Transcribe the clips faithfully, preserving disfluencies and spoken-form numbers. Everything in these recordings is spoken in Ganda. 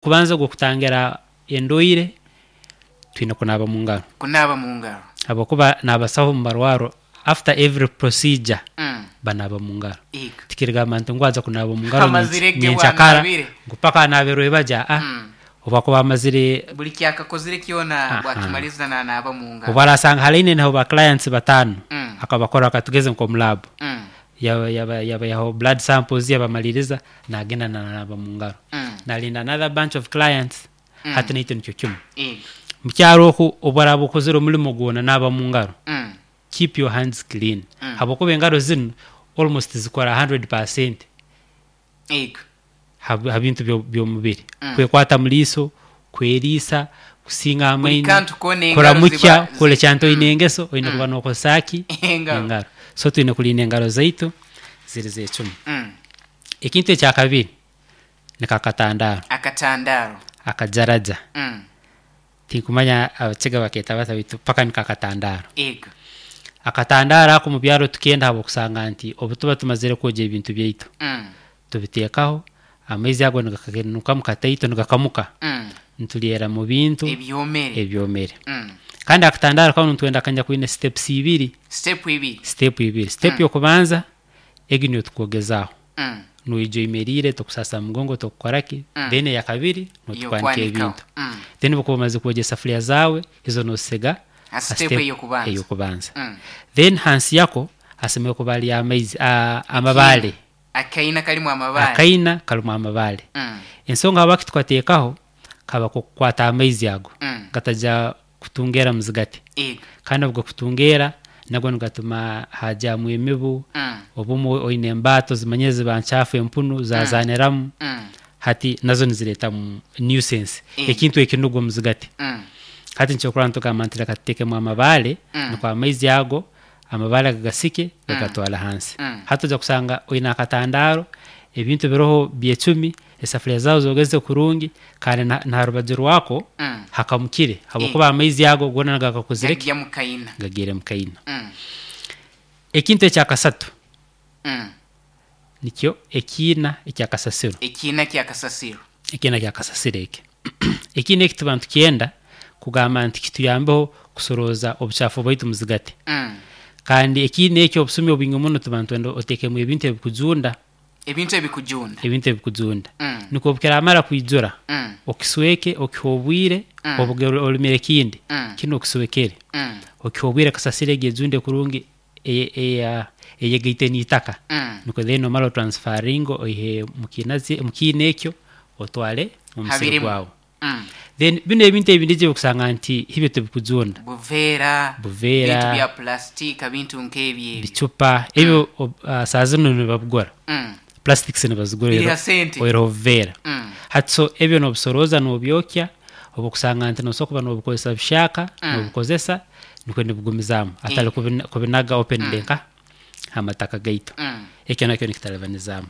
kubanza go kutangira endoire twine kunaba mu ngaro kunaba mu ngaro abo kuba nabasaho mu marwaro after every procedure mm. banaba mu ngaro ego tikiriga mantu ngwaza kunaba mu ngaro amazireke nyenchakara gupaka nabero baja ah mm. oba kuba amazire buli kyakakozire kiona bwakimaliza na naba mu ngaro obara sanga haline naho ba clients batano mm. akabakora akatugeze nko mu lab mm. yaba yaba yaba yaho blood samples yabamaliriza nagenda na naba mu ngaro mm. nalinda another bunch of clients mm. hatinite nicyo cyuma ego mucyaro ko obara bukozero muri mugona naba mu ngaro mm. keep your hands clean mm. habo ko bengaro zino almost zikora one hundred percent ego habintu byo byo mubiri mm. kwe kwata muliso kwerisa kusinga amaini kora kora mucya kole cyanto inengeso oine kuba noko saki engaro so tuine kuline engaro zaitu ziri zecumi mm. ikintu cya kabiri nikakatandaro akatandaro akajaraja mm. tinkumanya abachega baketa batabitu paka nikakatandaro ego akatandara ko mu byaro tukenda habo kusanga anti obutuba tumazere koje ibintu byaitu mm. tubitekaho amezi yago nigakagenuka mukataito nigakamuka mm. ntuliera mu bintu ebyomere ebyomere mm. kandi akatandara ko ntwenda kanja kuine steps ibiri step ibiri step ibiri step mm. yo kubanza eginyo tukogezaho mm. nuijo imerire tokusasa mgongo tokukoraki mm. then ya kabiri no tukwanike ibintu mm. then bukomaze kuoje safuria zawe hizo no sega a step yo kubanza yo kubanza mm. then hansi yako aseme kubali amaizi amabale akaina kalimu amabale akaina kalimu amabale mm. ensonga abaki tukatekaho kaba kukwata amaizi yago mm. gataja kutungera muzigati ego kandi ubwo kutungera nagwo ngatuma haja mu emibu mm. obumu oine mbato zimanyeze banchafu empunu zazaneramu mm. hati nazo nizileta mu nuisance mm. ekintu ekinugo muzigati mm. hati nchokuranto kamantira kateke mu amabale mm. nko amaizi yago amabale gagasike gagatwala hansi mm. hatuja kusanga oina katandaro ebintu biroho byecumi esafuria zawo zogeze kurungi kandi na rubajiro wako mm. hakamukire habo kuba amaizi yago gona nagakakuzireke gagiye mukaina gagire mukaina mm. ekintu cya kasatu mm. nikyo ekina ekya kasasiro ekina kya kasasiro ekina kya kasasireke ekina ekitubantu kienda kugamba nti kituyambeho kusoroza obuchafu bwaitu muzigati mm. kandi ekine ekyo obusumi obingo muno tubantu ndo oteke mu ebintu ebikujunda ebintu ebikujunda ebintu ebikujunda mm. niko bukera mara kuijura mm. okisweke okihobwire mm. obugero olimere kindi mm. kino okiswekere mm. okihobwire kasasire gejunde kurungi e e e geite nitaka mm. niko theno malo transferingo oihe mukinazi mukinekyo otwale omusiri gwawo mm. then bino ebintu ebindije okusanga anti hibe tebikujunda buvera buvera bintu bya plastic bintu nkebye bichupa ebyo mm. uh, sazino nibabugora mm. plastics nibazigorera oero vera mm. hatso ebyo no busoroza no byokya obukusanga anti no sokuba no bukozesa bishaka mm. no bukozesa niko nibugumizamu atale mm. kubinaga open mm. lenka amataka gaito mm. ekyo nakyo nikitalebanizamo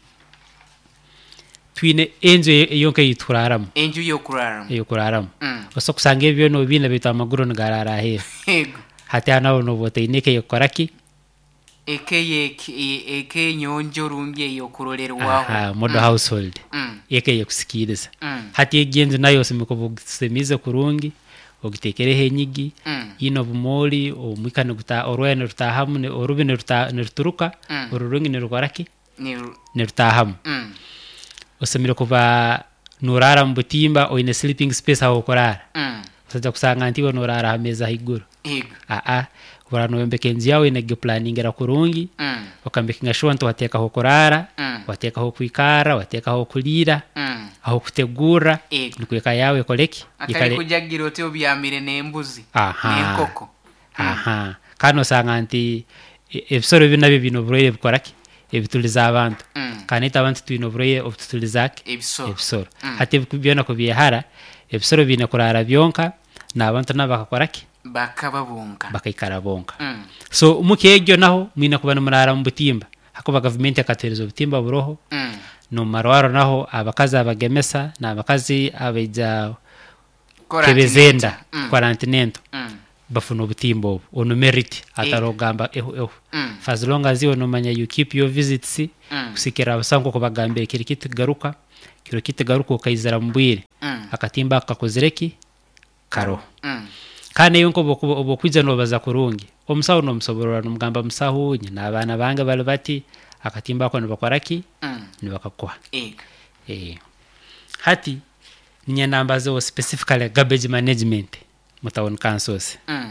twine enjo yonke yituraramu enjo yokuraramu yokuraramu mm. oso kusanga ebyo no bina bitu amaguru ngarara he ego hati anawo no boteineke yokoraki ekeye eke nyonjo rungi yokurolerwaho aha model mm. household mm. eke yokusikiriza mm. hati egenzi nayo simikobusemize kurungi ogitekerehe nyigi mm. ino bumoli omwikane guta orwene rutahamune orubine ruta neruturuka mm. orurungi nerukoraki ne nerutahamu mm. osemire kuba nurara mbutimba oine sleeping space aho korara mm. saja kusanga antiwe nurara hameza higuru ego a a ora no mbeke nziawo ine ge planning era kurungi mm. okambekinga shwanto wateka ho korara mm. wateka ho kuikara wateka ho kulira mm. aho kutegura nikweka yawe koleki ikale kujagira ote obyamire n'embuzi n'enkoko aha kano sanga anti ebisoro binabe bino broye bikoraki ebituliza abantu mm. kanita abantu twino broye obutulizake ebisoro ebisoro mm. hati byona ko byehara ebisoro bine kurara byonka n'abantu nabakakoraki bakababonka bakaikara bonka mm. so umukegyo naho mwina kubana murara mu butimba hakuba government akatereza ubutimba buroho mm. no marwaro naho abakazi abagemesa na abakazi abeja kebezenda mm. quarantinento mm. bafuno butimbo ono merit atarogamba eho eho mm. as long as you no manya you keep your visits mm. kusikira abasango ko bagambire kirikiti garuka kiro kitegaruka okayizira mbwire Mm. akatimba akakozereki karo Mm. kane yonko bokuba obokwiza no baza kurungi omusawo no musoborora no mugamba musaho nye nabana bange bali bati akatimba ko nibakoraki Mm. nibakakwa Ega. eh hati ninya nambaze o specifically garbage management mu town councils Mm.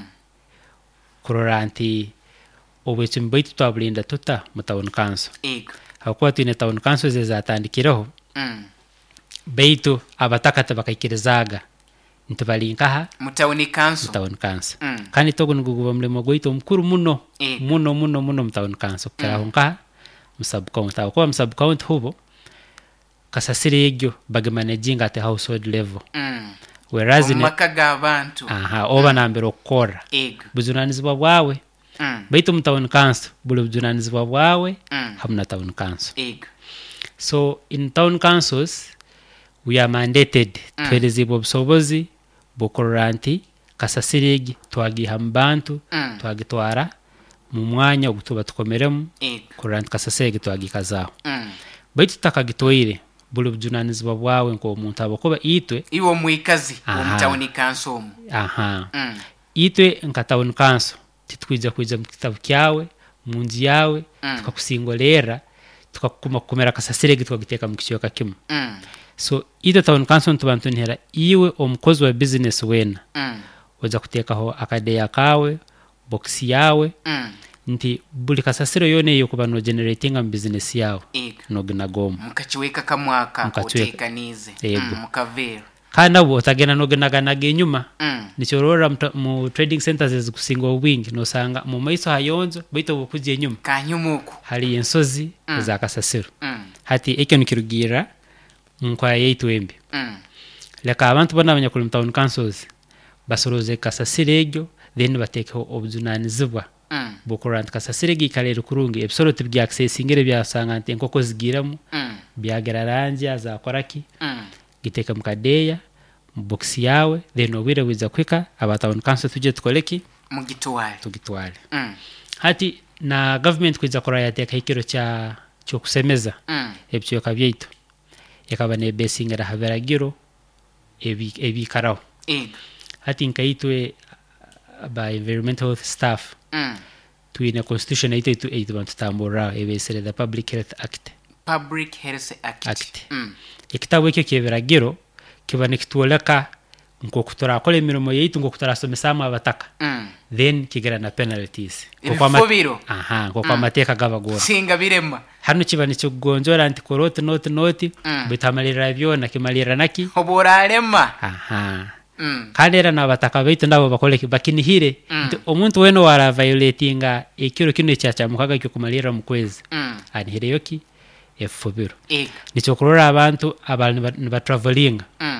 kurora anti obwechumi baitu twabulinda tuta mu town council Ega. hakuwa twine town councils ezatandikiraho Mm. baitu abatakata bakayikirizaga ntibalinkaha Mutawuni council. town council Mm. kandi togo nguguba mulimo gwito mukuru muno Ega. muno muno muno mu town council kera honka mu sub county hakuwa mu sub county hubo kasasire yegyo bage managing at household level Mm. whereas in Omaka g'abantu. aha oba nambere okukora Ega. buzunanizibwa bwawe Mm. baitu mu town council buli buzunanizibwa bwawe Mm. hamuna town council Ega. so in town councils we are mandated Mm. twelezibwa obusobozi bukurora nti kasasire egi twagiha mu bantu Mm. twagitwara mu mwanya ogutuba tukomeremu Ega. kurora nti kasasire egi twagikazaho Mm. baitu tutakagitwaire buli bujunanizibwa bwawe nk'omuntu abakuba itwe Iwo mwikazi Aha. omutawuni council omu. aha Mm. itwe nka town council titwija kwija mu kitabu kyawe mu nzu yawe Mm. tukakusingolera tukakuma kumera kasasire egi tukagiteeka mu kicweka kimu Mm. so itwe town council ntubantu ntihera iwe omukozi wa business wena Mm. oja kuteekaho akadeya kawe box yawe Mm. nti buli kasasiro yone eyo kuba no generatinga mu business yawe Ega. noginagoma Mukakiweka kamwaka Mukakiweka. otekanize. Ego. Mm. Mukavera. kandi abo otagenda noginaganaga enyuma Mm. nichorora mu, mu trading centers ezikusinga obwingi nosanga mu maiso hayonzo baitu obukujya enyuma Kanyumuku. hari ensozi Mm. za kasasiro Mm. hati ekyo nikirugira nkwaya yaitu embi Mm. leka abantu bona abanyakuli mu town councils basoroze kasasiro egyo then batekeho obujunanizibwa Mm. bukurora nti kasasiro egi ikalere kurungi ebisoro tibyaccessingire byasanga nti enkoko zigiremu Mm. byagera rangi zakoraki Mm. giteka mu kadeya mu box yawe then obwire bwiza kwika aba town council tuje tukoleki Mugitwale. tugitwale Mm. hati na government kwiza kora yateka ikiro cha cyo kusemeza Mm. ebyo byaitu yakaba ne besingira haberagiro ebi ebikaraho Ega. hati nkaitwe ba environmental health staff Mm. tuine constitution aitu aitu aitu bantu tambura ebesere the public health act Public Health Act. Act. Mm. ekitabo ekyo kyeberagiro kiba nikitwoleka nkokuturakora emirimo yaitu nkokuturasomesaamu abataka Mm. then kigera na penalties Ebifubiro. aha nkoko amateeka gabagora Singa birema. hano kiba nikikugonjora nti koroti noti noti Mm. bitamalirira byona kimalirira naki Oboralema. aha Mm. kandi era n'abataka baitu nabo bakoleki bakinihire Mm. nti omuntu wena wara violatinga ekiro kino ekyakyamukaga kyokumalirira mu kwezi Mm. anihireyo ki efubiro Ega. nikyokurora abantu abali nibatravelinga Mm.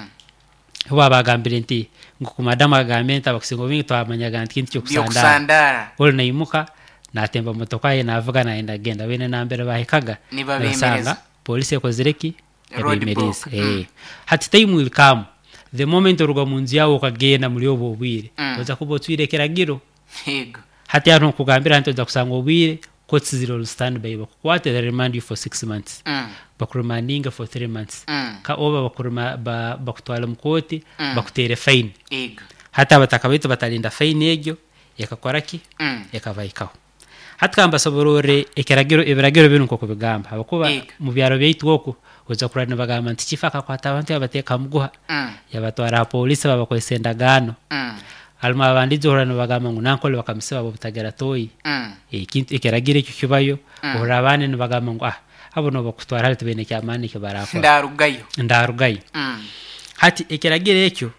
bo abagambire nti ngokumadamu agambe nti abakusinga obwingi twamanyaga nti kintu kyokusandara Byokusandara. olo nayimuka natemba motoka ye navuga naenda genda bene nambere bahikaga Nibabemereza. nasanga polisi ekozereki Road ebemereza block. eh Mm. hati time will come the moment oruga mu nzu yawe ukagenda muri obwo obwire Mm. oza kuba otwirekeragiro Ega. hati hano kugambira nti oza kusanga obwire courts zero standby bakukwate they remand you for six months Mm. bakuremandinga for three months Mm. ka oba bakurema ba, bakutwala mu koti Mm. bakutere fine Ega. hati abataka baitu batalinda fine egyo yakakoraki Mm. yakavaikaho hati kamba soborore ekiragiro ebiragiro binu nkoko bigamba abakuba Ega. mu byaro byaitu oku oza kurana bagamba nti kifaka kwata abantu abateeka muguha Mm. yabatwara polisi babakozesa endagaano Mm. halimu abandi johorana bagamba ngu nankole bakamusaba bobutagera toyi Mm. ekintu ekiragiro ekyo kibayo Mm. ohora abandi nibagamba ngu ah abo no bakutwara hali tibene kyamaani kyo barakora Ndarugayo. ndarugayo Mm. hati ekiragiro ekyo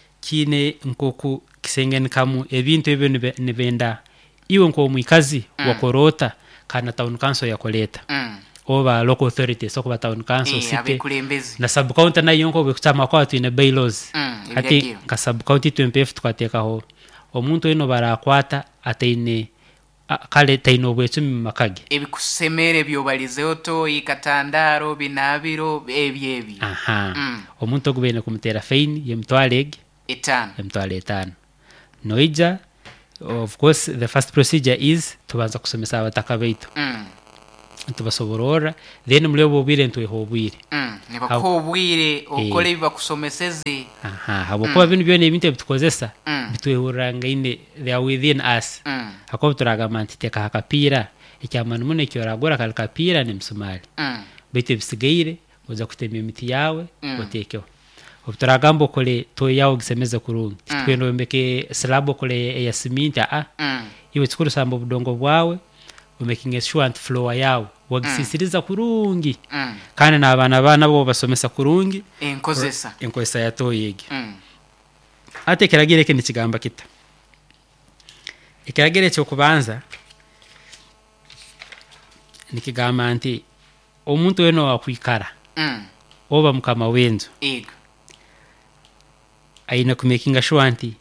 kine nkoku kisengenikamu ebintu ebyo nibe- nibenda iwe nk'omwikazi Mm. wakorota kana town council yakoleta Mm. oba local authorities okuba town council Eh, city abekulembezi. na sub county nayo nko bwekutama kwa twine bylaws Mm. hati Ebiragiro. nka sub county two M P F tukateekaho omuntu eno barakwata ataine a- kale taine obwecumi mu makage Ebikusemere byobalizeho toyi katandaro binabiro ebyebyo. aha Mm. omuntu ogu baine kumutera fine yemitwalo egi Etano. emitwalo etaano noija of course the first procedure is tubanza kusomesa abataka baitu Mm. ntubasoborora then muri obwo bwire ntweho obwire mm ne bako obwire okole biba kusomeseze aha habo kuba bintu byone ebintu bitukozesa bitwehuranga ine they are within us hako turaga mantiteka hakapira icyamana mune cyoragora kalkapira ne msumali bite bisigaire uza kutemya imiti yawe otekeho obuturagambo kole to yawo gisemeza kurungi tweno mbeke slabo kole ya cement a iwe tukuru sambo budongo bwawe making sure and flow yawo wagisisiriza kurungi kandi nabana bana bo basomesa kurungi enkozesa enkozesa yatoyege ate kiragire ke nikigamba kita ikiragire cyo kubanza nikigamba anti omuntu weno wakwikara oba mukama wenzo ego aina kumakinga sure anti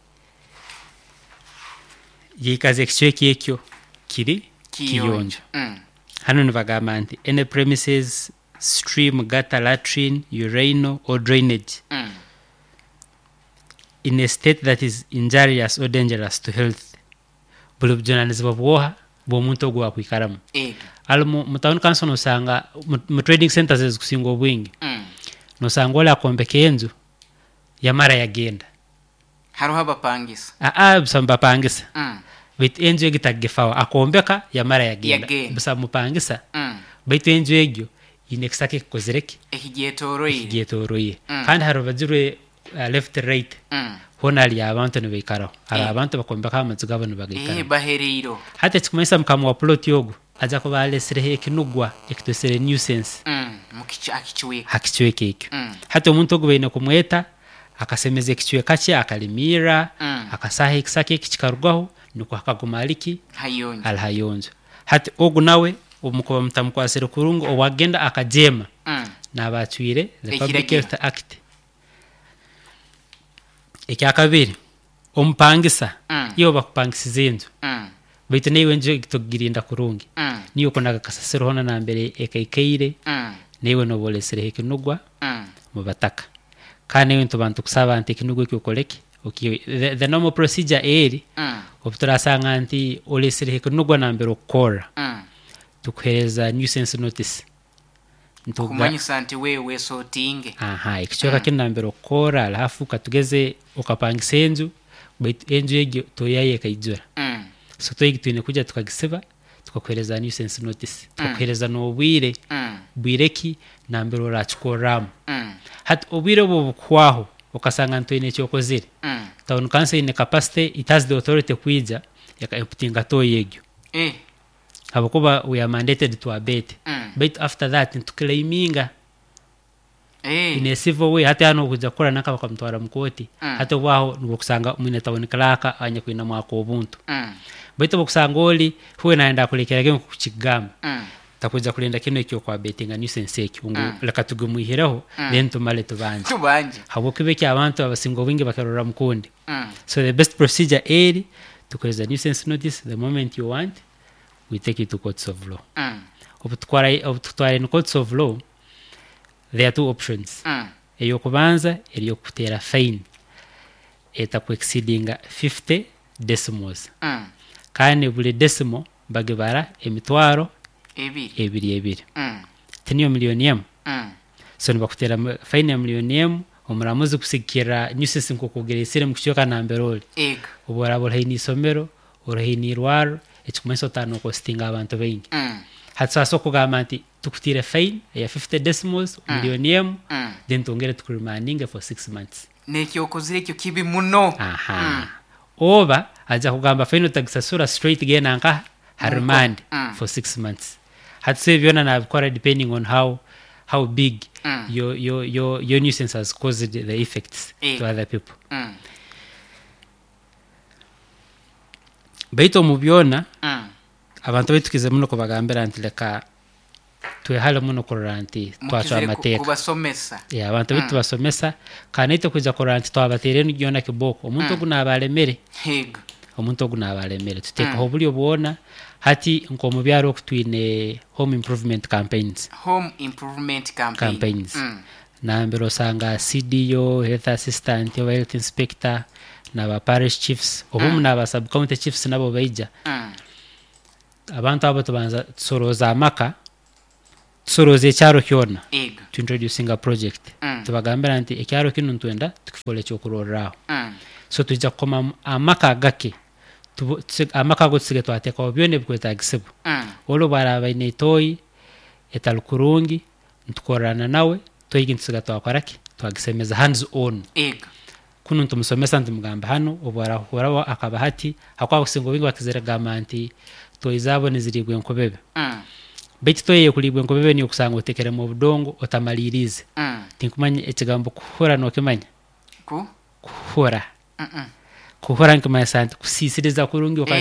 yikaze kichweki ekyo kiri kiyonja mm. hano nivagamba anti any premises stream gutter latrine urinal or drainage mm. in a state that is injurious or dangerous to health bulu bjonanizi babwoha bo muntu ogwa kwikaramu ego almo mutawon kanso no sanga mu trading centers ezikusinga obwingi mm. no sanga ola kombeke enzu yamara yagenda haro haba pangisa a a bisamba pangisa mm. bit enzo egitagefawa akombeka yamara yagenda busa mupangisa mm. bit enzo egyo inexake kozereki ekigetoroye ekigetoroye mm. kandi haro bajure uh, left right mm. hona ali abantu ne bekaraho ara abantu bakombeka amazu gabano bagikara eh baheriro hata chikumesa mkamu wa plot yogo aza ko balesere ekinugwa ekitosere nuisance mm mukichi akichweka hakichweke ekyo mm. hata umuntu ogubene kumweta akasemeze ekichweka kye akalimira mm. akasaha ekisake ekikarugwaho nuko akagumaliki hayonjo al hayonjo hati ogu nawe umukoba mutamukwasere kurungo owagenda akajema mm. nabachwire the Public Health Act ekyakabiri ompangisa mm. iyo bakupangisize enzo mm. baitu newe nje gitogirinda kurungi mm. niyo konaga kasasero hona nambere ekaikeire mm. newe no bolesere hekinugwa mm. mubataka kandi newe ntubantu kusaba anti kinugwa kyokoleki okay the, the normal procedure eri mm. obuturasanga anti olesere hekinugwa nambere okora mm. tukuhereza nuisance notice kumanyisa anti wewe sotinge aha ikichoka mm. kinambere okora alafu katugeze ukapangisa enzu baitu enzu egyo toyaye kaijura mm. so toyigitune kuja tukagisiba tukakuhereza nuisance notice tukakuhereza mm. n'obwire mm. bwireki nambere orachikoramu mm. hati obwire bwo bukwaho ukasanga ntoine cyokozire mm. town council in capacity it has the authority kuija yakaimputinga toyegyo eh habakuba we are mandated to abate mm. but after that tukilaiminga eh in a civil way hata ano kuja kora naka bakamtwara mukoti mm. hata waho nukusanga mwine town clerk anya kuina mwako obuntu mm. baitu bokusanga oli huwe naenda kulekera gengo kukigamba mm. takuja kulenda kino ekyo kwa betinga nuisance ekyo ngo mm. leka tugumuhireho mm. then tumale tubanje tubanje habo kibeki abantu abasingo wingi bakarora mukundi mm. so the best procedure eri tukweza nuisance notice the moment you want we take it to courts of law mm. obutwara obutwara in courts of law there are two options mm. eyo kubanza eriyo kutera fine eta ku exceeding fifty decimals mm. kandi buli decimal bagibara emitwaro ebiri ebiri ebiri mm. teniyo milioni emu mm. so nibakutera fine ya milioni emu omuramuzi kusikira nuisance nkokugeresere mukichoka namberoli ego ubora haini somero orahaini irwaro ekikumesa otano kostinga abantu baingi mm. hatsaso kugamba nti tukutire fine ya fifty decimals mm. milioni emu mm. then tongere tukurimaninga for six months nekyo kozire kyo kibi muno aha mm. oba aja kugamba fine tagisasura straight gena nka harmand mm. for six months hatse byona na bikora depending on how how big mm. your your your your nuisance has caused the effects e. to other people mm. baito mubyona mm. abantu bitukize muno ko bagambira nti leka twehale muno korora nti twachwa amateka kubasomesa ya abantu bitu basomesa kandi ito kuja korora nti twabatere n'yona kiboko omuntu oguna abalemere hego omuntu oguna abalemere tuteka ho buli obona hati nko mu byaro okutwine home improvement campaigns home improvement campaign. campaigns mm. na mbero sanga C D O health assistant or health inspector na ba parish chiefs obumu mm. na ba sub county chiefs nabo baija mm. abantu abo tubanza soroza amaka tusoroze ekyaro kyona ego to introducing a project Mm. tubagambira nti ekyaro kino ntwenda tukifole ekyokurorraho Mm. so tujja kukoma amaka gake tubu- tuse- amaka go tusige twateekaho byona ebikwetagisibwa Mm. olwo bwaraba aine etoyi etali kurungi ntukorana nawe toyigi ntusiga twakoraki twagisemeza hands on ego kuno ntumusomesa ntumugamba hano obwarahoraho akaba hati hakwa kusinga obingi bakizeragamba nti toyi zabo niziribwa enkobebe Mm. baitu toyi ekulibwa enkobebe niyo kusanga otekere mu budongo otamalirize Mm. tinkumanya ekigambo kuhura nokimanya ku kuhura Mm-mm. kuhura nkimanya santi kusisiriza kurungi oka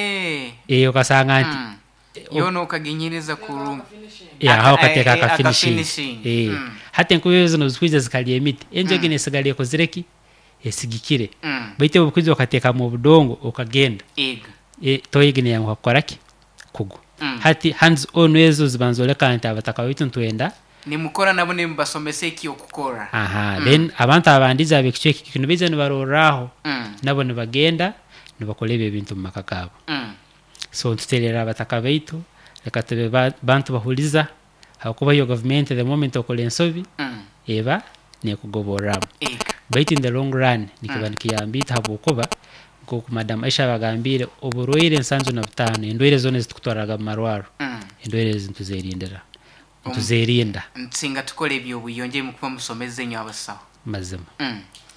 eh eh okasanga nti Mm. yona ukaginyiriza kurungi ya Aka- hao kateka eh, eh, ka aka finishing finishing. eh Mm. hata nkubyo zino zikwiza zikali emiti enjogi nesigaliye kozireki esigikire Mm. baitu obukwiza okateka mu budongo okagenda ego e toyigine yangu hakoraki kugu Mm. hati hands on ezo zibanzoleka nti abataka bitu ntwenda nimukora nabo nimbasomesa eki okukora aha then abantu abandiza abekicyo kino bize nibarorraho Mm. nabo nibagenda nibakola ebyo ebintu mu maka gabo Mm. so ntuterera abataka baitu reka tube ba- bantu bahuliza hakuba iyo government the moment okola ensobi Mm. eba nekugoborramu ego baitu in the long run nikiba nikiyambita habwokuba nkoku madam Aisha bagambire oburwaire ensanju na butano endwaire zone zitukutwaraga mu marwaro Mm. endwaire ezi ntuzerindira ntuzerinda nsinga tukola ebyo obuyonje mu kuba musomeza enyo abasawo mazima Mm.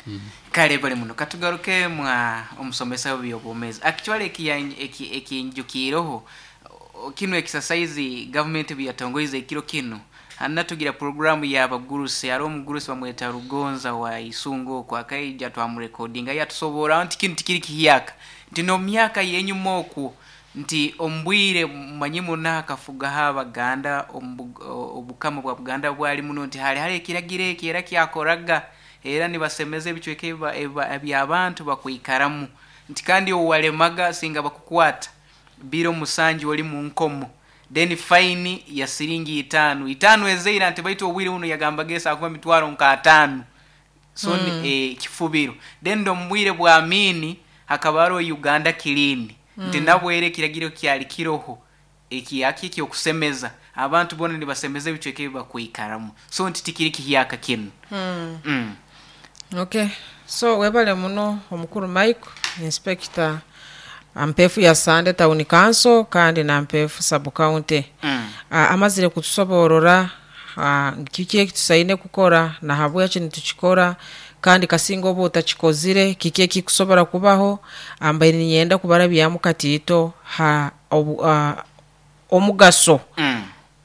kale bali muno katugaruke mwa omusomesa w'ebyobwomezi actually ekiyan- eki- ekinjukiireho o- kino exercise government byatongoize ekiro kino anatugira programu y'abagurusi ari omugurusi bamweta Rugonza wa Isungo kwa kaija twamurecordinga yatusobora nti kintu kiri kiyaka nti no myaka yenyuma oku nti ombwire manyi muna akafuga habaganda obukama bwa Buganda bwali muno nti hali hali ekiragire ekira kyakoraga era nibasemeze ebichweke by'abantu bakwikaramu nti kandi owalemaga singa bakukwata biro musanji oli mu nkomo then fine ya siringi itanu itanu ezeira nti baitu obwire uno yagamba gesa akuba mitwaro nka atanu so mm. eh, kifubiro then ndo mbwire bwamini hakabaro Uganda kilini mm. nti nabwere kiragiro kyali kiroho eki akiki okusemeza abantu bona nibasemeze ebichweke bakwikaramu so nti tikiri kiyaka kinu Mm. mm. Okay, so webale muno omukuru Mike inspector ampefu ya Sande Town Council kandi na ampefu sub county Mm. uh, amazire kutusoborora uh, kiki tusaine kukora na habwe yakini tukikora kandi kasingo bo utachikozire kiki kikusobora kubaho ambaye nyenda kubara byamukatito ha obu, uh, omugaso Mm.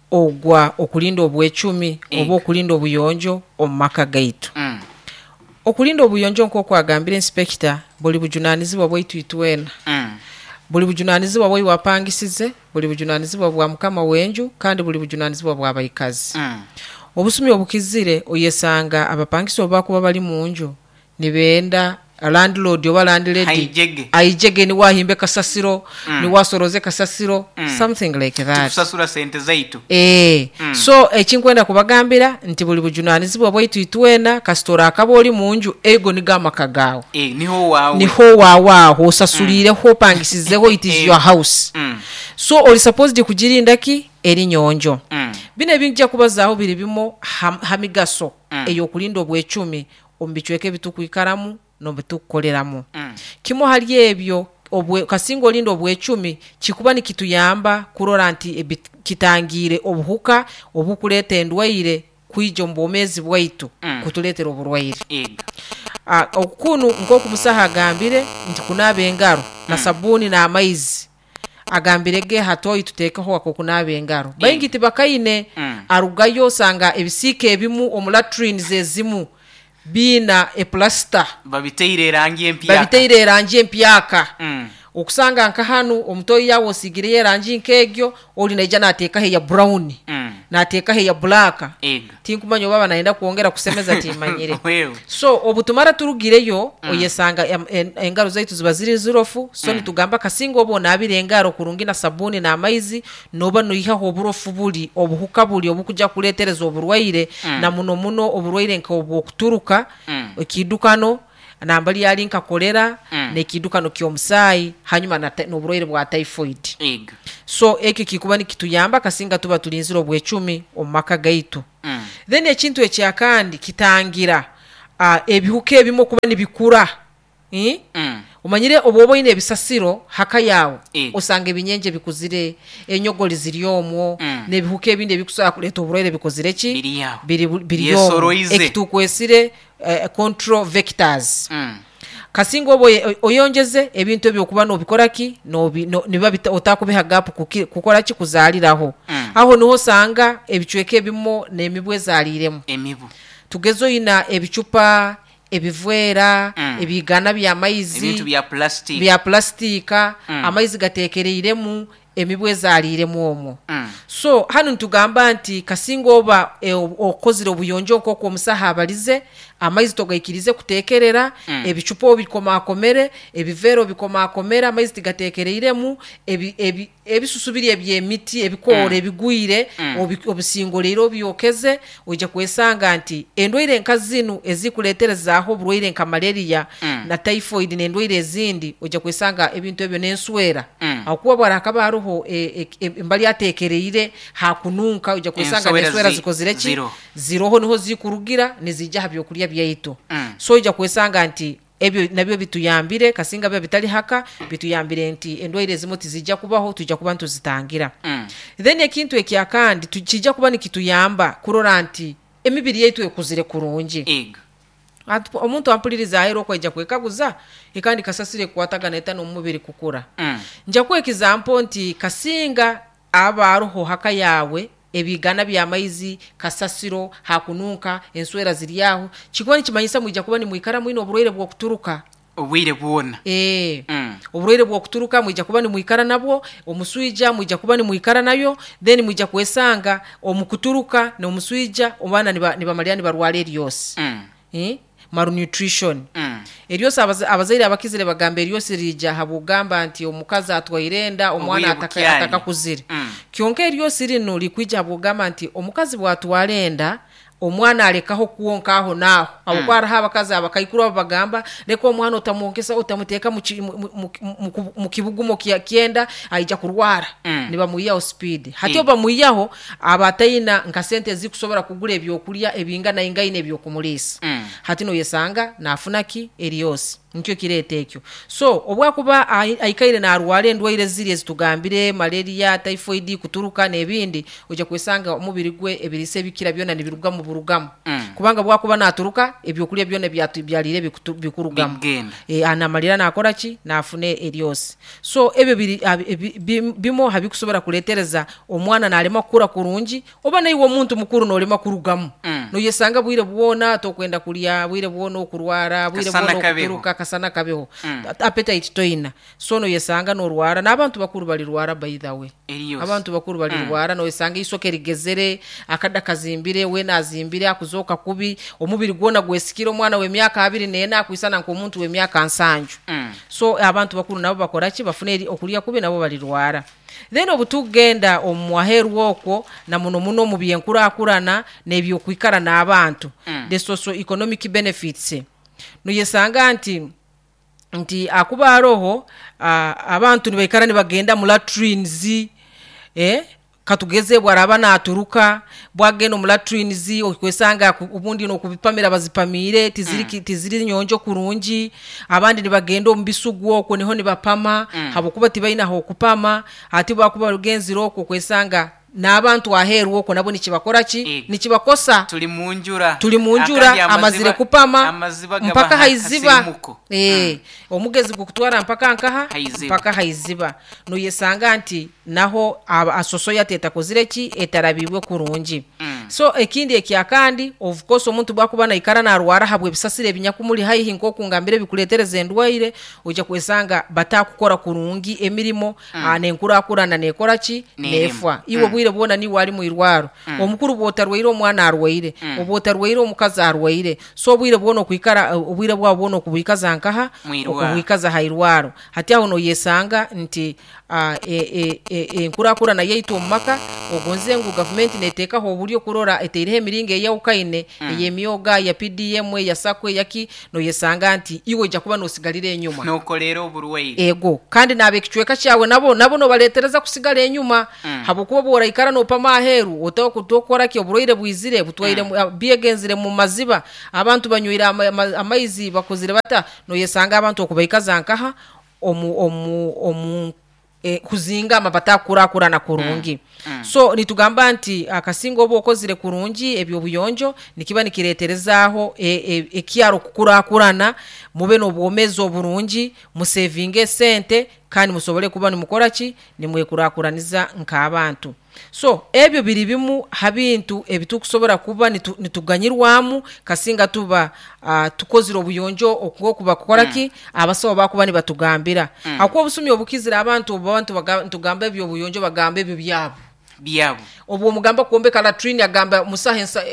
ogwa okulinda obwechumi Ego. obo okulinda obuyonjo omumaka gaitu Mm. okulinda obuyonjo nko kwagambira inspector buli bujunanizibwa bwaitu itwena Mm. buli bujunanizibwa bwe wapangisize buli bujunanizibwa bwa mukama wenju kandi buli bujunanizibwa bwa bayikazi Mm. obusumi obukizire oyesanga abapangisi obakuba bali munju nibenda landlord oba landlady Haijege. aijege ni wahimbe kasasiro Mm. ni wasoroze kasasiro Mm. something like that tusasura sente zaitu Eh, Mm. so ekinkwenda kubagambira nti buli bujunanizibwa bwaitu itwena kastora akaba oli munju ego ni gamaka gawe eh niho wawe niho wawaho osasulireho opangisizeho it is Eh. your house Mm. so oli supposed kugirinda ki eri nyonjo Mm. bino ebinjja kubazaho biri bimo ham- hamigaso Mm. eyokulinda obwecumi omubichweke bitukwikaramu nobitukukoleramu Mm. kimo hali ebyo obwe kasingo olinda obwecumi kikuba nikituyamba kurora nti ebi- kitangire obuhuka obukuleta endwaire kwijo mbomezi bwaitu Mm. kutuletera oburwaire ego Ah, okunu nkoku musaha agambire nti kunaba engaro na sabuni na amaizi agambire ge hatoyi tutekeho wako kunaba engaro baingi tibakaine Mm. arugayo sanga ebisike ebimu omulatrines ezimu bina eplasta babiteire rangi empya babiteire erangi empyaka Mm. okusanga nka hanu omutoyi yawo osigire erangi nkegyo oli naija nateekaho eya brown Mm. nateekaho eya black ego tinkumanya oba banaenda kwongera kusemeza timanyire wewe so obutumara turugireyo mm. oyesanga em- en- engaro zaitu ziba ziri zirofu so mm. nitugamba kasinga obo nabire engaro kurungi na sabuni na amaizi noba noyihaho oburofu buli obuhuka buli obukuja kuletereza oburwaire Mm. na muno muno oburwaire nka obwokuturuka Mm. ekidukano nambali yali nka kolera Mm. nekidukano ky'omusaayi hanyuma na ta- n'oburwaire bwa typhoid. Ego. So eki kikuba nikituyamba kasinga tuba tulinzira obwecumi omu maka gaitu. Mm. Then ekintu ekyakandi kitangira uh, ebihuka ebimu okuba nibikura. Eh? Mm. Umanyire obobo ine ebisasiro haka yawo Ego. osanga ebinyenje bikuzire enyogoli ziri omwo Mm. nebihuka ebindi bikusaba kuleta oburwaire bikozire ki Biri yawo. biri biri Byesoroize. ekitukwesire uh, control vectors. Mm. Kasinga obo oyonjeze ebintu ebyo kuba no bikoraki no niba otakubiha gap kukora ki kuzaliraho. Mm. Aho niho sanga ebicweke ebimo nemibwe zaliremo. Emibu. Tugezo ina ebicupa ebivwera Mm. ebigana bya maizi Ebintu bya plastic. bya plastika Mm. amaizi gatekereiremu emibwe zaliremu omwo. Mm. So hano ntugamba nti kasinga oba e, okozire obuyonjo nkoko omusaha abalize amaizi togaikirize kutekerera Mm. ebicupa obikomakomere ebivero bikomakomera amaizi tigatekereiremu ebi, ebi, ebisusubiri ebyemiti ebikore Mm. ebigwire Mm. obi, obisingolero byokeze oja kwesanga nti endwaire nka zinu ezikuleterezaho obulwaire nka malaria Mm. na typhoid n'endwaire ezindi oja kwesanga ebintu ebyo n'enswera. Mm. Akuba bwara akabaruho e, e, e, mbali atekereire hakununka uja kwesanga Enswera neswera zi- zikozire ki zero. ziroho niho zikurugira nizijja habyokulya byaitu. Mm. So uja kwesanga nti ebyo nabyo bituyambire kasinga byo bitali haka bituyambire nti endwaire zimo tizijja kubaho tujja kuba ntuzitangira. Mm. Then ekintu ekyakandi tukijja kuba nikituyamba kurora nti emibiri yaitu ekuzire kurungi. Ego. Atu omuntu ampuliriza ahero kwejja kwekaguza ikandi kasasire kwatagana eta n'omubiri kukura. Mm. Nja kwa example nti kasinga abaruho haka yawe ebigana bya maizi kasasiro hakununka enswera ziriyaho kigwani kimanyisa mwijja kuba ni mwikara mwino obulwaire bwo kuturuka Obwire bwona. eh Mm. obulwaire bwo kuturuka mwijja kuba ni mwikara nabwo omuswija mwijja kuba ni mwikara nayo then mwijja kwesanga omukuturuka ne omuswija obana niba nibamalya ni barwale eryose. Mm. Eh malnutrition. Mm. Eryose abaza- abazaire abakizire bagamba eryose rijja habugamba nti omukazi atwairenda omwana Obwire ataka bukyali. ataka kuzire. Mm. Kyonka eryose lino likwijja habugamba nti omukazi bwatwalenda omwana alekaho kuwonka aho naho abukwara haba kaza abakaikuru bagamba leko omwana otamunkesa otamuteka mu ki- mu- mu- mu- mu kibugumo kya kienda aija kurwara Mm. niba muyaho speed hati Mm. oba muyaho abatayina nka sente zikusobora kugura ebyokulya ebingana ingaine ebyokumulisa. Mm. Hati no yesanga nafunaki eriyose nkyo kirete ekyo. So obwakuba ai- aikaire na arwale endwaire ziri ezitugambire malaria typhoid kuturuka nebindi oja kwesanga omubiri gwe ebirise bikira byona nibiruga mu burugamu. Mm. Kubanga bwakuba naturuka ebyokulya byona byatu byalire bikutu- bikurugamu. Bigenda. E, anamalira nakora ki nafune eryose. So ebyo biri abi- ebi- bi- bimo habikusobora kuletereza omwana nalema kukura kurungi oba nayiwo omuntu mukuru nolema kurugamu. Mm. No yesanga bwire bwona tokwenda kulya bwire bwona okurwara bwire Kasana bwona kabeho. okuturuka kasana kabeho. Mm. Appetite toina. So no yesanga norwara n'abantu bakuru balirwara by the way. Eriyose. Abantu bakuru balirwara no yesanga isoke rigezere akada kazimbire we nazimbire akuzoka kubi omubiri gwona gwesikira omwana we myaka abiri nena akwisana nko omuntu we myaka nsanju. Mm. So abantu bakuru nabo bakora ki bafune eri okulya kubi nabo balirwara. Then obutugenda omwaheru okwo na muno muno mu byenkura akurana nebyo kwikara n'abantu. Mm. The socio economic benefits. No yesanga nti nti akuba roho uh, abantu nibaikara nibagenda mu latrines eh katugeze bwaraba naturuka bwagenda mu latrines okwesanga ubundi no kubipamira bazipamire tiziri mm. tiziri nyonjo kurungi abandi nibagenda mu bisugu okwo niho nibapama mm. habukuba tibaina ho kupama ati bwakuba rugenzi roko kwesanga n'abantu aheru okwo nabo nikibakora ki nikibakosa tuli munjura tuli munjura amazire kupama mpaka haiziba eh omugezi gukutwara mpaka nkaha mpaka haiziba no yesanga nti naho asoso yateta kozire ki etarabibwe kurungi. Mm. So ekindi ekyakandi of course omuntu bwakubana ikara na arwara habwe bisasire binyakumuli haihi nko kungambire bikuletereza endwaire uja kwesanga batakukora kurungi emirimo mm. anenkura akurana nekora ki nefwa iwo mm. bwire bwona ni wali mu irwaro mm. omukuru botarwaire omwana arwaire mm. obotarwaire omukazi arwaire so bwire bwono kwikara obwire bwa bwono kubikaza nkaha kubikaza hairwaro hati aho no yesanga nti uh, e e e enkura akura na yaitu omaka ogonze ngu government neteka ho buryo kuro kurora eteire emiringe ya ukaine mm. yemyoga ya P D M ya sakwe yaki no yesanga nti iwe ja kuba no sigalira enyuma no kolero oburuwaire ego kandi nabe kichweka cyawe nabo nabo no baletereza kusigala enyuma mm. habukuba bora ikara no pama heru otawo kutokora ki oburoire bwizire butwaire mm. biegenzire mu maziba abantu banywira amaizi ama bakozire bata no yesanga abantu okubaikaza nkaha omu omu omu E, kuzinga amabata kura kura na kurungi mm. Mm. So nitugamba nti akasingo obo okozire kurungi ebyo buyonjo nikiba nikireterezaho ekiaro e, e kukura kurana mube no bwomezo burungi musevinge sente kandi musobole kuba nimukora ki nimwekurakuraniza nka abantu. So ebyo biri bimu habintu ebitukusobora kuba nitu, nituganyirwamu kasinga tuba uh, tukozira obuyonjo okugo kuba kukora ki mm. abasawo bakuba ni batugambira mm. akuba busumi obukizira abantu abantu tugamba ebyo obuyonjo bagamba ebyo byabo byabo obwo mugamba kuombe kala trini agamba musahensa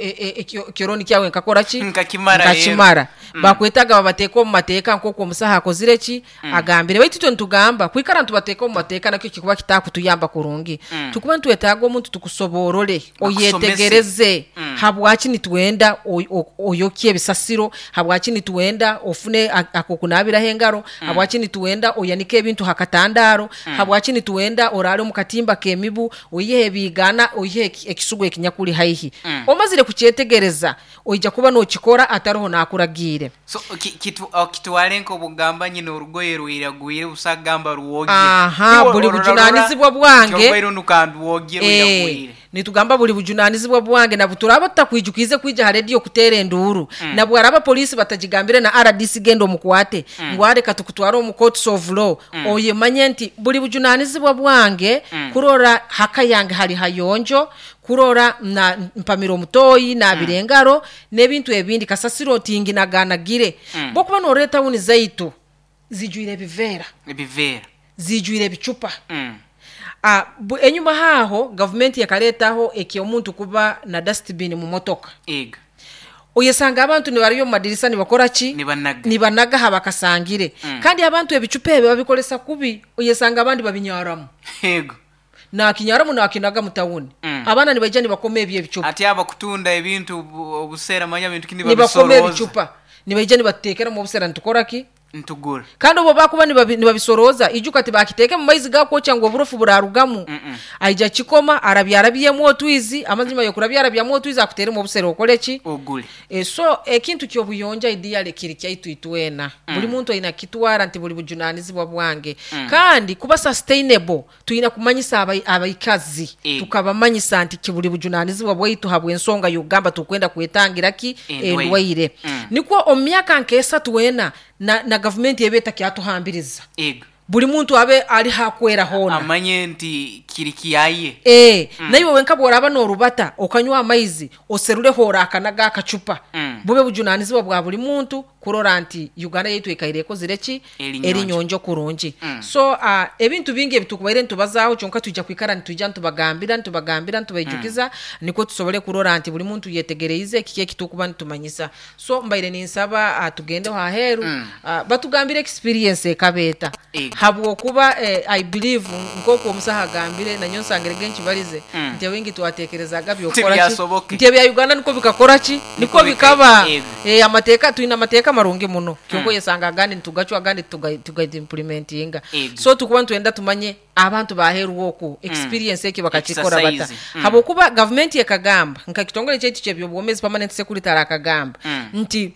kironi kyawe nkakora ki nkakimara nkakimara mm. bakwetaga babateko mu mateka nkoko musaha akozire ki mm. agambire baitu twe ntugamba kwikara ntubateko mu mateka nakyo kikuba kitakutuyamba kurungi mm. tukuba ntwetaga omuntu tukusoborole oyetegereze mm. habwaki nitwenda oyokie bisasiro habwaki nitwenda ofune akokunabira hengaro mm. habwaki nitwenda oyanike ebintu hakatandaro mm. habwaki nitwenda orale mu katimba kemibu oyihe bigana oyihe ekisugo ekinyakuli haihi mm. omazire kucyetegereza oyija kuba no kikora ataroho nakuragire so kitu kitwalenko bugamba nyine urugoye ruiragwire usagamba ruwogie aha buli bujunanizibwa bwange cyo nukambi wogie ruiragwire nitugamba buli bujunanizibwa bwange na buturaba takwijukize kwija radio kutere nduru mm. na bwaraba police batajigambire na R D C gendo mukwate mm. ngware katukutwara mu court of law mm. oye manyenti buli bujunanizibwa bwange mm. kurora haka yange hali hayonjo kurora na mpamiro mutoyi na birengaro mm. nebintu ebindi kasasiro tingi naganagire mm. bokuba no reta uni zaitu zijuire bivera bivera zijuire bicupa mm. Ah, uh, enyuma haho government yakaletaho eki omuntu kuba na dustbin mu motoka ega oyesanga abantu ni bariyo madirisa ni bakora ki nibanaga nibanaga habakasangire mm. kandi abantu ebicupa ebe babikolesa kubi oyesanga abandi babinyaramu ego na kinyaramu na kinaga mutawuni mm. abana ni bajani bakome ebye bicupa ati aba kutunda ebintu obusera manya bintu kindi babisoroza ni bakome bicupa ni bajani batekera mu busera ntukora ki ntugura kandi obo bakuba nibabisoroza ijuka ati bakiteke mu maizi gako cyangwa burufu burarugamu mm -mm. aija kikoma arabyarabiye mu otwizi amazima yo kurabyarabya mu otwizi akutere mu busero okoleki ogule e so ekintu kyo buyonja ideale kiri kyaitu itwena mm. buli muntu aina kitwara nti buli bujunanizibwa bwange mm. kandi kuba sustainable tuina kumanyisa abai abaikazi e. tukabamanyisa nti kibuli bujunanizibwa bwaitu habwe ensonga yugamba tukwenda kwetangira ki endwaire mm. niko omyaka nkesa tuwena na na government yebeta kyatuhambiriza ego buli muntu abe ali hakwera hona amanye nti kirikiyaye eh mm. nayo wenka boraba no rubata okanywa amaizi oserure hora akanaga akacupa mm. bube bujunanizibwa bwa buli muntu kurora nti Uganda yetu ekaireko zireki eri nyonjo kurungi mm. so uh, ebintu bingi bitukubaire ntubazaho cyonka tujja kwikara ntujja ntubagambira ntubagambira ntubayijukiza mm. niko tusobole kurora nti buli muntu yetegereize kike kitukuba ntumanyisa so mbaire ninsaba uh, tugende ha heru mm. uh, batugambire experience ekabeta e. habwo kuba eh, I believe nkoko omusaha gambire na nyonsangere genchi balize mm. nti wingi twatekerezaga byokora ki nti bya Uganda niko bikakora ki niko bikaba eh amateka tuina amateka marungi muno kyoko mm. yesanga gandi ntugachwa gandi tuga tuga implementinga so tukuba ntwenda tumanye abantu baheru woko experience eki mm. bakachikora bata mm. habo kuba government yakagamba nkakitongole cyetu cyebyo bwomezi permanent security arakagamba mm. nti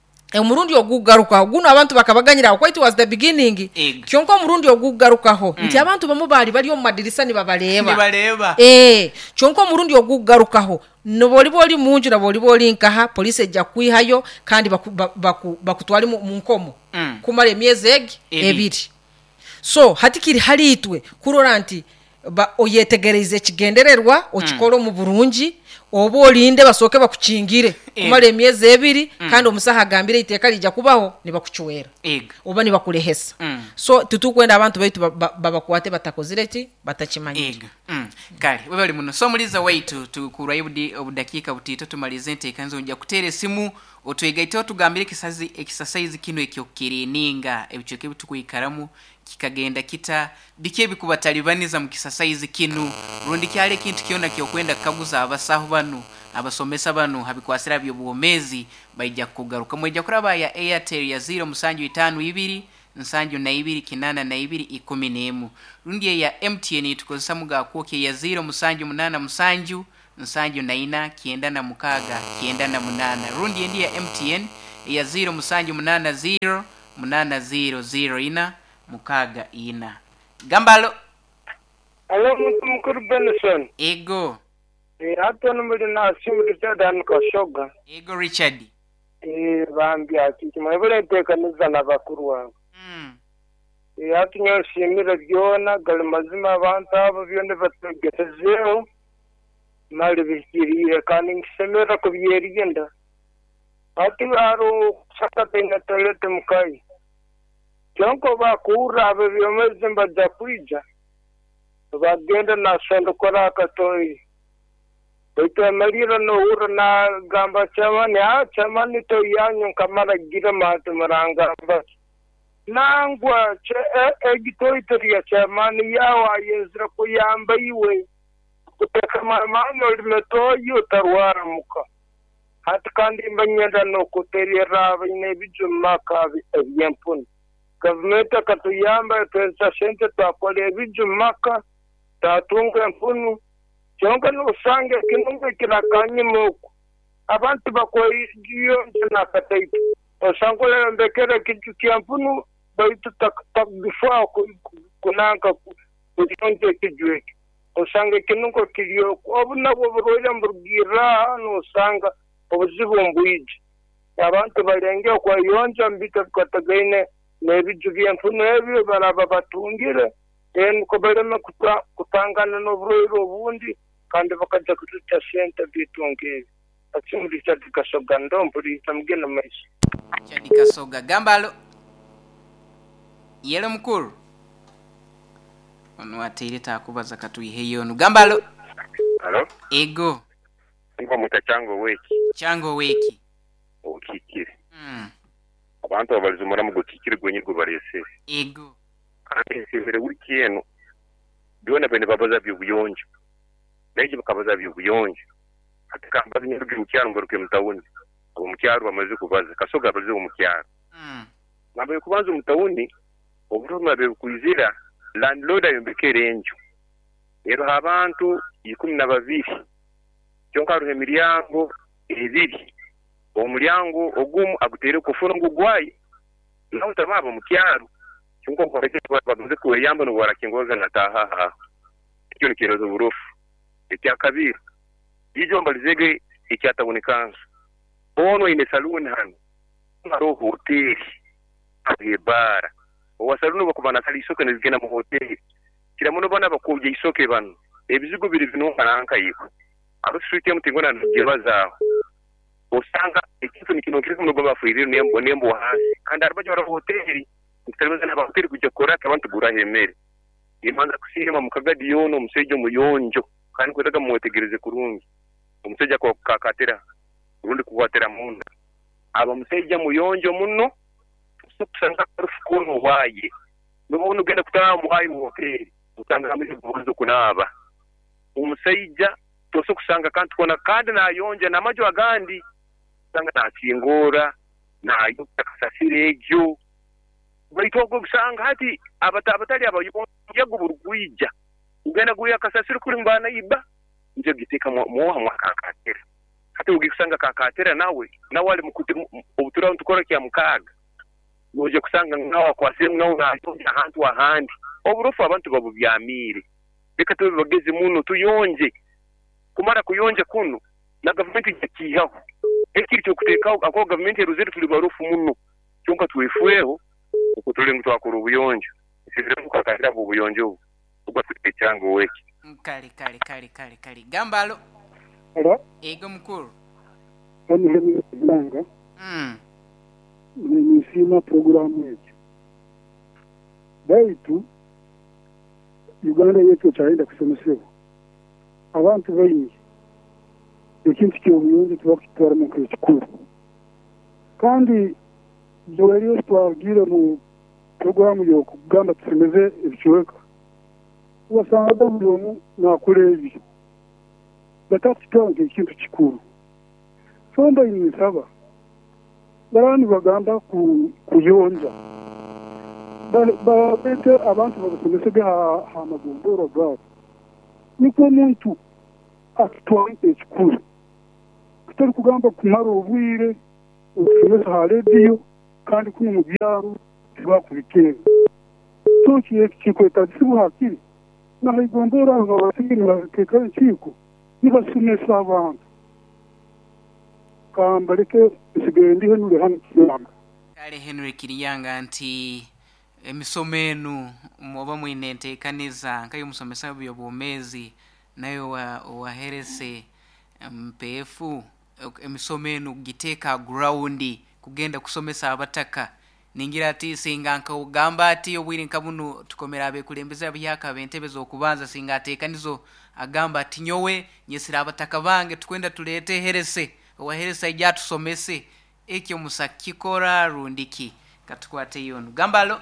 e murundi ogugaruka guno abantu bakabaganyira ko it was the beginning kyonko murundi ogugarukaho mm. nti abantu bamu bali bali mu madirisa ni babaleba ni baleba eh kyonko murundi ogugarukaho no boli boli munju na boli boli nkaha police ejja kwihayo kandi bakutwali baku, baku, mu nkomo mm. kumale myezi egi ebiri so hatikiri halitwe kurora nti oyetegereze kigendererwa okikoro mm. mu Burungi obo olinde basoke bakuchingire kumale emyezi ebiri mm. kandi omusaha agambire iteka lija kubaho nibakuchwera oba nibakulehesa mm. so tutukwenda abantu baitu babakwate batakozire ti batachimanyira mm. kali webali muno so muliza waitu tukurayibudi obudakika butito tumalize ntekanzo nja kutere simu otwegaito tugambire kisazi exercise kino ekyokirininga ebichoke bitukuyikaramu kikagenda kita bike bikubatalibaniza mu kisasaizi kinu rundi kyale kintu kiona kyokwenda kaguza abasaho abasaho bano abasomesa bano habikwasira byo bwomezi baijja kugaruka mwejja kuraba ya Airtel ya zero musanju itanu ibiri nsanju na ibiri kinana na ibiri ikumi n'emu rundi ya M T N tukozesa muga kwoke ya zero musanju munana musanju nsanju na ina kienda na mukaga kienda na munana rundi ndi ya M T N ya zero musanju munana zero munana zero zero ina mukaga ina gambalo. Hello, mukuru Benson. Ego. Eh, hato numuri na simu Richard Kashoga. Ego Richard. Eh, bambi ati kimwebere tekaniza na bakuru wangu. Mm. Eh, hatu nyo shimira byona gali mazima abantu abo byone bategezeho. Mali bikiriye kandi ngisemera ko byerigenda. Ati baro saka tena telete mukai. Cyonko bakura abo byomeze mbajja kwija. Bagenda na sendo kora katoi ito marira no ura na gamba chamani a chamani to yanyu kamara gira matu maranga ba nangwa che egitoi teriya chamani yawa yezra ko yamba iwe kuteka mano limeto yu tarwara muka hat kandi banyenda no kuteriya rava ine bijuma ka ebyempun government katuyamba pesa sente twakole bijuma ka tatunga mpunu cyonka nusange kinunga kirakanye muko abantu bakoyiyo na kataito osangole mbekera kijukia mpunu baitu takdifaa kunanka kujonje kijweke osange kinunga kiliyo obuna boboroya mburgira nusanga obuzibumbuije abantu balenge kwa yonja mbita katagaine nebijuvya mpunu ebyo baraba batungire en ko barema kutangana no broiro bundi kandi bakaja kututa sente bitongere atsimuri Richard Kasoga ndomburi tamgena maisha Richard Kasoga gambalo yele mukuru ono atire takubaza katuihe no gambalo. Hello ego ngo mutachango weki chango weki okikire mm abantu abalizumura mu gukikire gwenyirgo barese ego kandi sivere wikiyeno biona bene babaza byubuyonje neje bakabaza byubuyonje atakamba nyirgo mukyaro ngoruke mutawuni abo mukyaro bamaze kubaza Kasoga baze mu mukyaro mm nabe kubanza mutawuni oburuma be kuizira landlord ayombekere enjo rero abantu ikumi na babiri cyonka ruhe miryango ebiri omulyango ogumu agutere kufura ngugwayi nawe tababa mukyaro cyonko koreke bavuze ko yamba no barakingoza nataha ha cyo nikirozo burufu ekya kabiri ijo mbalizege icyatabonekanza ono ine salon hano ngaro hotel abara owa salon bakubana kali isoke nezigena mu hotel kira muno bana bakubye isoke bano ebizigo biri bino karanka yiko abo street mutingona ngebaza osanga ikintu nikino kiri mu goba fuire nembo nembo hasi kandi arbaje bara hotel mutsemeza na hotel kujya kora abantu gura hemere imanza kusima mukagadi yono musejo muyonjo kandi kwetaga muwetegereze kurungi umuseja ko kakatera urundi kuwatera munda aba museja muyonjo muno kusanga kurufukono waye nubona ugenda kutara muhayi mu hotel usanga muri buzo kunaba umuseja toso kusanga kandi kona kandi na yonja na majo agandi sanga nakingora nayo takasasire egyo bayitogo kusanga hati abata abatali abayonja guburugwija ugenda guya kasasire kuri mbana iba nje giteka mu mwakakatera hati ugikusanga kakatera nawe nawe ali mukuti obutura ntukora kya mukaga uje kusanga ngawa kwa semu ngawa natonja hantu ahandi oburufu abantu babu byamire beka tuwe bageze muno tuyonje kumara kuyonje kuno na government yakihaho ekiri cyo kuteka ako government yeruzeri tuli barufu muno cyonka tuwefueho ukutole mtu akuru ubuyonje sivire mukakatira bu buyonje ubwo twite cyango weki kali kali kali kali kali gambalo. Hello ego mukuru ani hemu langa mm ni sima programu yetu baitu Uganda yetu chaenda kusomesewa abantu bayingi ikintu cy'ubuyonje tubakitwara mu kwikuru kandi Joelio twagira mu programu yo kugamba tusomeze ibichweka wasanga damu nakurebi batakitanga ekintu kikuru so mba nisaba barani bagamba ku kuyonja babete abantu babasomesege ha magomboro gabo niko umuntu atwaye ekikuru kitari kugamba kumara obwire ukusomesa ha rediyo kandi kuno mu byaro tibakubikira so kiye kikweta sibuhakiri naho igombora aho basigiri bakeka ikiko nibasomesa abantu kambareke isigaye ndi hano hano kiyanga kale Henry Kiriyanga nti emisomenu muba mwinentekaniza nkayo musomesa byo bomezi nayo wa waherese mpefu emisomenu giteka ground kugenda kusomesa abataka ningira ati singa nka ugamba ati obwiri nkabunu tukomera abe kulembeza byaka bentebe zo kubanza singa atekanizo agamba ati nyowe nyesira abataka bange tukwenda tulete herese waheresa ijya tusomese ekyo musakikora rundiki katukwate yonu gambalo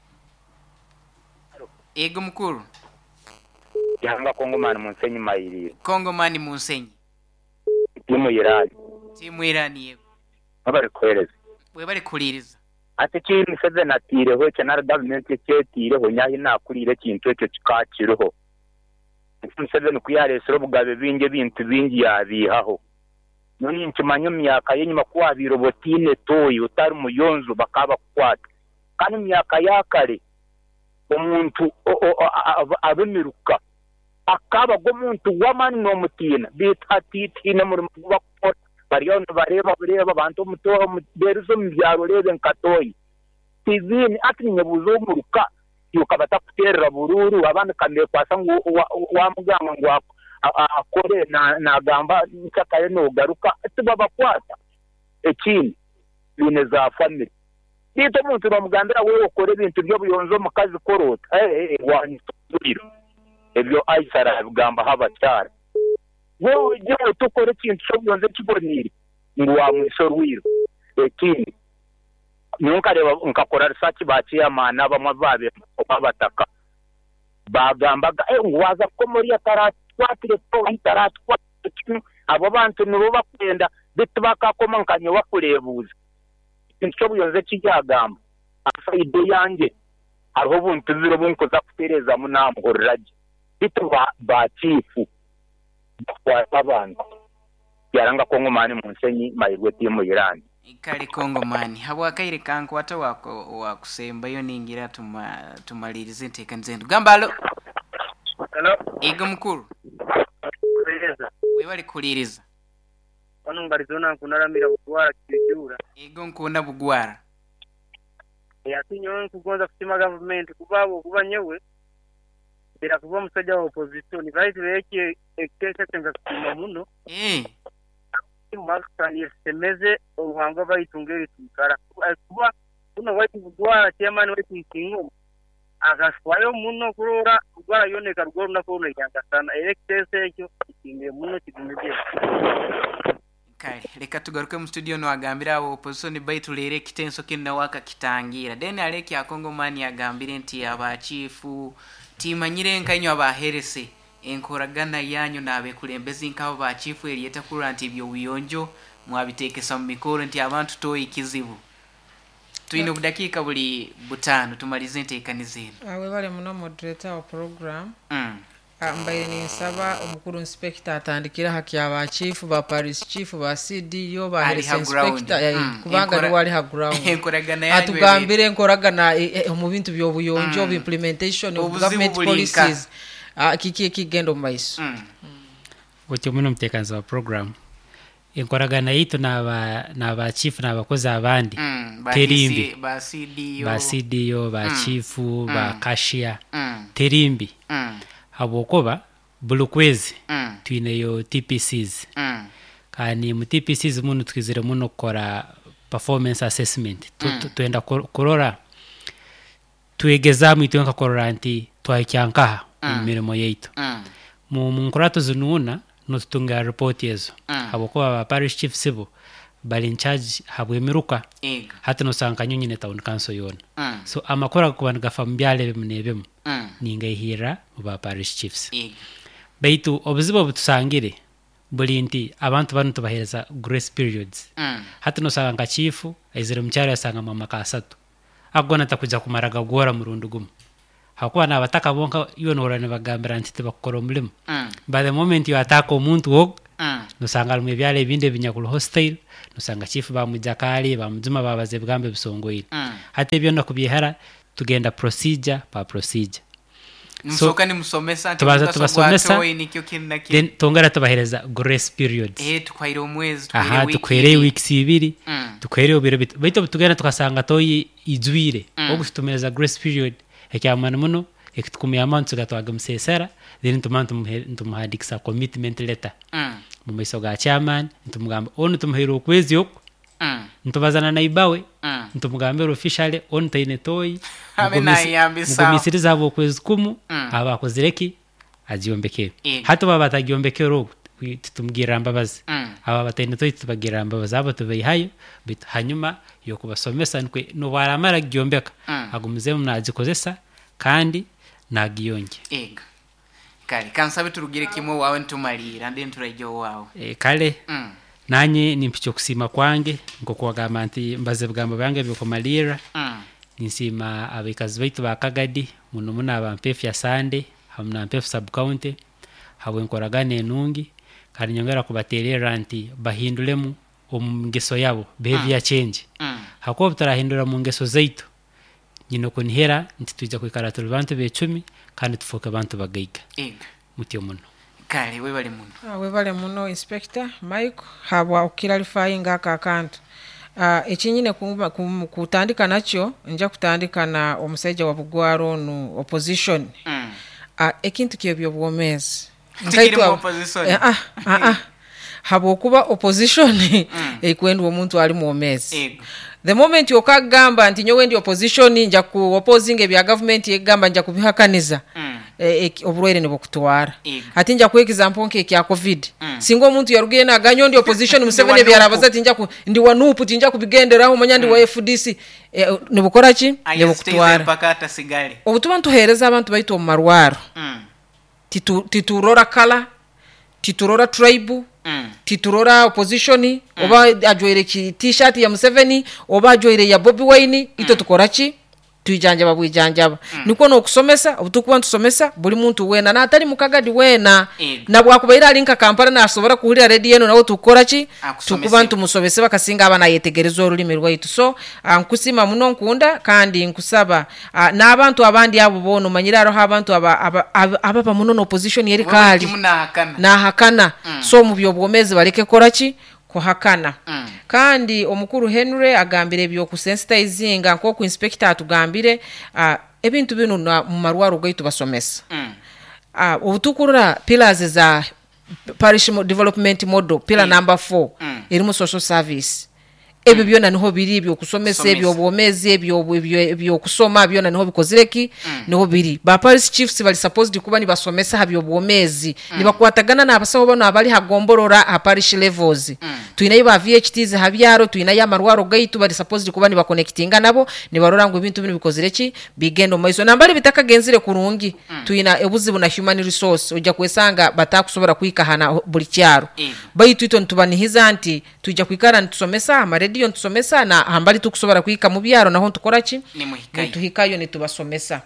ego mukuru yanga Kongomani Munsenyi mayiriro Kongomani Munsenyi timu Irani timu Irani yego abari kwereza we bari kuliriza ate kintu seze natire ho cyana government cyetire ho nyahi nakurire kintu cyo kikakiroho seze nukuyare bugabe binge bintu bingi yabihaho noni nkimanyo myaka yenyuma kwa birobotine toyi utari muyonzo bakaba kwata kandi myaka yakare umuntu abemiruka akaba go muntu wamani no mutina bitatitina muri bakora bariyo bareba bareba abantu mutoho muberuzo mbyaro rebe nkatoyi tivini atinye buzomuruka yuka batakuterera bururu abandi kambe kwasa ngo wamugama ngo akore na nagamba nsakaye no garuka tibaba kwata ekini bine za family bito muntu bamugambira wewe ukore ibintu byo buyonzo mu kazi korota eh eh wanyituriro ebyo aisara bigamba habacyara wewe je utukore ikintu cyo buyonzo kibonire ngo wamwisorwiro ekini nuka reba nkakora research baciye amana bamwe babe babataka bagambaga eh waza ko muri ataratwatire to ataratwatire abo bantu nibo bakwenda bitubakakoma nkanye wakurebuza cyo buyonze kijagamba afaide yanjye ariho buntu biro bunkoza kutereza mu namuhorraje bituba ba chifu kwa abantu yaranga Kongomani Munsenyi mayirwe timu Irani ikali Kongomani habo akaire kanko wata wako wakusemba yo ningira tuma tumalirize nteka nzendo gambalo hello ego mukuru kuliriza we bari kuliriza ono ngarizona kunaramira bugwara kicyura ego nkunda bugwara yatinyo kugonza kutima government kubabo kubanyewe bira kuba musajja wa opposition right leke ekesha tenga kutima muno eh makani semeze ubuhanga bayitungere tukara kuba kuno wati bugwara chairman wati kingo agashwayo muno kurora bugwara yoneka rugoro nakona yanga sana electese ekyo kinge muno kigumije kai reka tugaruke mu studio no agambira abo opposition bayitulere kitenso kinna waka kitangira then aleki akongomani agambire nti aba chifu timanyire nkanyo abaherese enkoragana yanyu nabe kulembezi nkabo ba chifu eliyeta kuranti byo buyonjo mwabitekesa mu mikoro nti abantu toyi kizibu tuino kudakika buli butano tumalize ntekanizina awe bale muno moderator wa program mm ambaye ni nsaba omukuru inspector atandikira haki aba chief ba Paris chief ba C D O ba health inspector mm. kubanga ni wali ha ground enkoragana yanyu atugambire enkoragana mu bintu byo buyonjo mm. implementation of government policies ah kiki kigendo maiso mm. Ocho muno mtekanza wa program enkoragana yitu naba naba chief nabakozi abandi mm. terimbi ba C D O ba C D O ba mm. chief ba mm. cashier mm. terimbi mm. habokoba bulukwezi mm. tuineyo T P Cs mm. kani mu T P Cs muno twizire muno kora performance assessment mm. tuenda korora tuegezamu ituenka korora nti twaikiankaha mm. mirimo yaitu mm. mu munkorato zununa no tutunga report yezo mm. habokoba ba parish chief sibo bali in charge habwemiruka ego hata no sanka nyine town council yona mm. so amakora kubanga fambyale bimnebem mm. ninga hira mu ba parish chiefs ego baitu obuzibo butusangire buli nti abantu bano tubahereza grace periods Mm. hati nosanga nka chifu aizire mucyaro yasanga mama kasatu agona takuja kumaraga gora murundi gumu hakuba nabataka bonka iyo norane bagambira nti tibakora omulimo Mm. by the moment you attack omuntu wo Mm. nosanga lumwe byale binde binyakulu hostile nosanga chifu bamujakali bamuzima babaze bgambe bisongoyire Mm. hati ebyo nakubyehara tugenda procedure pa procedure Msoka ni musomesa tubaza tubasomesa nikyo kinna ki then tongera tubahereza grace periods eh tukwaire omwezi aha tukwereye weeks ibiri Mm. tukwereye obiro bito bito tugenda tukasanga toyi ijwire Mm. ogutumereza grace period ekyamana muno ekitukumya amantu gatwaga musesera then tumantu ntumuhandikisa commitment letter Mm. mu maiso ga chairman ntumugamba onu tumuhero kwezi ok Mm. ntubazana na ibawe Mm. ntumugambira officially onu taine toyi Abe nayambisa. mugumisiriza abo kwezi kumu Mm. abakozereki agiombekere Ego. hati baba batagiombekere ogu tutumgira mbabazi Mm. aba bataine toyi tubagira mbabazi abo tubeyihayo bitu hanyuma yo kubasomesa nkwe no baramara gyombeka Mm. agumize mu nagikozesa kandi nagiyonge Ego. Kale kansabe turugire kimwe wawe ntumalira ndi nturajo wawe. e, kale Mm. nanye nimpicho kusima kwange ngo kwagamba nti mbaze bwamba byange bikomalira Mm. nisima abikazi baitu bakagadi muno muna abampefu ya sande hamuna mpefu sub county habwe nkoragane enungi kandi nyongera kubaterera nti bahindulemu omungeso yabo behavior Mm. change Mm. hako butarahindura mu ngeso zaitu nyino kunihera nti tujja kwikara tuli bantu becumi kandi tufoke abantu bagaiga Ego. mutyo muno Kale we bali muno. Ah, webale muno inspector Mike habwa ukiralifying aka akantu uh, ekinyine ku- ku- kutandika nakyo nja kutandika na omusajja wa bugwaro no opposition Mm. uh, ekintu kyebyo bwomezi Tikiri mu opposition. eh, ah, ah, ah. habwa okuba opposition Mm. ekwenda omuntu ali mu omezi Ego. the moment okagamba nti nyowe ndi opposition nja ku opposing ebya government egamba nja kubihakaniza Mm. e, e, obulwaire ne bukutwara Ego. ati nja ku example nke kya covid Mm. singa omuntu yarugiye naganyo ndi opposition museveni Ndi wa byarabaza Nuupu. ati nja ku ndi wa nupu tinja kubigenderaho manya ndi wa F D C e, ne bukora ki ne Ayestize bukutwara pakata sigale. obutuba ntuhereza abantu baitu mu marwaro Mm. titu titurora kala titurora tribe Mm. titurora opposition mm. oba ajwaire ki t-shirt ya Museveni oba ajwaire ya Bobby Wine ito tukora ki tuijanjaba bwijanjaba mm. niko no kusomesa obutukuba ntusomesa buli muntu wena na atali mukagadi wena Ego. na bwakubaira alinka Kampala na asobora kuhulira radio eno nawo tukora ki Akusomese. tukuba ntumusomese bakasinga abana yetegereza olulimi rwaitu so uh, nkusima muno nkunda kandi nkusaba uh, n'abantu abandi abo bono manyira aro abantu aba aba, aba, aba muno no opposition yeri kali Kimu nahakana. nahakana Mm. so mu byobwomezi baleke koraki kuhakana Mm. kandi omukuru Henry agambire byo kusensitizinga nko ku inspector atugambire uh, ebintu bino na- mu marwaro gaitu basomesa Mm. uh, obutukurura pillars za parish mo- development model pillar Mm. number four Mm. erimu social service ebyo byona niho biri ebyo kusomesa Somesa. ebyo bwomezi ebyo ebyo ebyo kusoma byona niho bikozireki Mm. niho biri ba parish chiefs bali supposed kuba ni basomesa habyo bwomezi ni bakwatagana na abasaho bano abali hagomborora ha parish levels Mm. tuinayo ba V H Ts habyaro tuinayo amarwaro gaitu bali supposed kuba ni baconnectinga nabo ni barora ngo ibintu bino bikozireki bigendo maiso nambali bitakagenzire kurungi tuina ebuzibu na human resource ujja kwesanga batakusobora kwikahana buli cyaro Ego. baitu ito ntubanihiza nti tujja kwikara ntusomesa amaradio ntusomesa na hambali tukusobora kwika mu byaro naho ntukora ki Ni muhikayo. tuhikayo nitubasomesa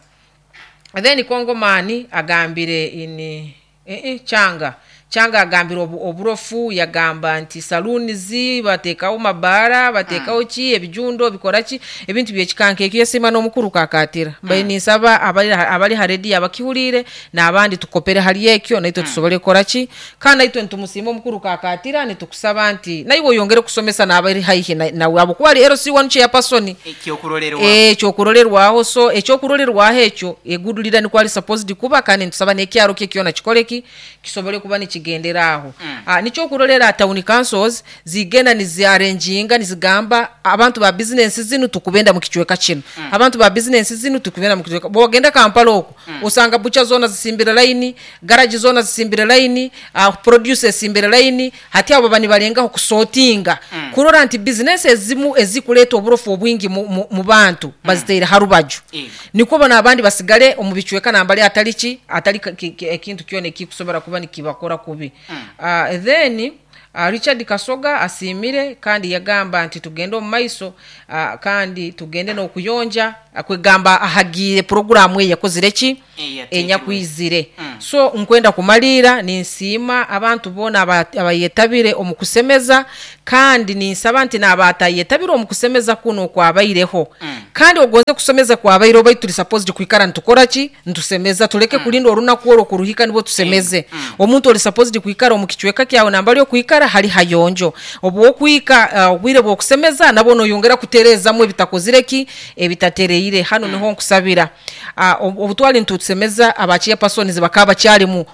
then kongomani agambire ini eh, eh, changa changa agambire obu, oburofu yagamba nti saluni zi batekaho mabara batekaho mm. ki ebijundo bikora ki ebintu byekikanke ekiyesima n'omukuru kakatira mm. mbaye nisaba abali abali haredi abakihulire na abandi tukopere hali ekyo naito mm. tusobole kora ki kana ito ntumusimo omukuru kakatira nitukusaba nti naiwo yongere kusomesa na abali haihi na, na abo kwali L C one ya pasoni Ekyokurolerwa. eh kyokurolerwaho so ekyokurolerwaho ekyo egudulira ni kwali supposed kuba kandi ntusaba nekyaro kye kiona kikoleki kisobole kuba ni kigenderaho Mm. ah nicho kurolera town councils zigenda niziarranginga nizigamba abantu ba business zinu tukubenda mu kichweka kino mm. abantu ba business zinu tukubenda mu kichweka bogenda Kampala oko mm. usanga bucha zona zisimbira line garage zona zisimbira line uh, producer simbira line hati abo bani balenga okusotinga mm. kurora anti business ezimu ezikuleta oburofu obwingi mu, mu, mu bantu mm. baziteira harubaju Mm. niko bana abandi basigale omubichweka nambali atalichi atali ekintu kyone kikusobora kuba nikibakora kubi uh, then Uh, Richard Kasoga asimire kandi yagamba nti tugende mu maiso uh, kandi tugende no kuyonja akwegamba ahagire programu ye yakozire ki enya kwizire mm. So nkwenda kumalira ni nsima abantu bona abayetabire omukusemeza kandi ni nsaba nti nabatayetabire omukusemeza kuno kwa abayireho mm. Kandi ogonze kusomeza kwa abayiro bayi tuli supposed kwikara ntukora ki ntusemeza tuleke mm. Kulindo oruna kuoro kuruhika nibo tusemeze mm. Omuntu oli supposed kwikara omukichweka kyawe nambali yo kwikara hali hayonjo obwo kwika uh, wire bwo kusemeza nabono yongera kutereza mu bitakozire ki ebitatereire hano mm. Niho nkusabira uh, obutwali ntusemeza abachiye personi zibakaba cyari mu